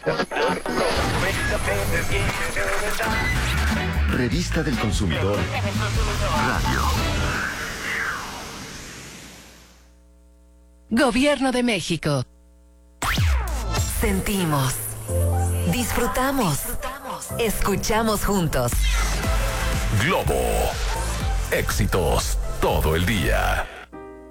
Revista del Consumidor Radio. Gobierno de México. Sentimos, disfrutamos, escuchamos juntos. Globo. Éxitos todo el día.